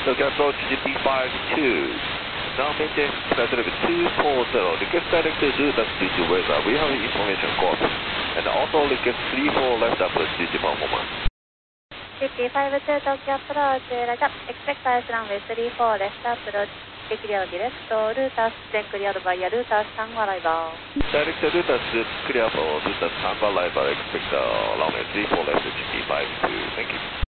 Tokyo approach GT52. Now maintain flight level 240. Request direct route as due to weather. We have information course. And also request 34 left approach due to performance. GT52 Tokyo approach, Roger. Expect ice runway 34 left approach. Clear direct routers, then cleared via routers and arrival. Direct routers clear for routers and arrival. Expect runway 34 left GT52. Thank you.